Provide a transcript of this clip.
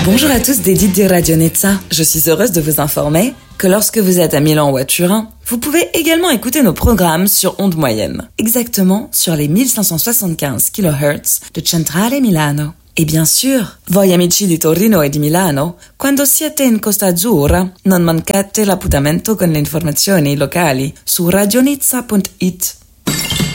Bonjour à tous des Didi Radio Nizza. Je suis heureuse de vous informer que lorsque vous êtes à Milan ou à Turin, vous pouvez également écouter nos programmes sur ondes moyennes, exactement sur les 1575 kHz de Centrale Milano. E bien sûr, voi amici di Torino e di Milano, quando siete in Costa Azzurra, non mancate l'appuntamento con le informazioni locali su radionizza.it.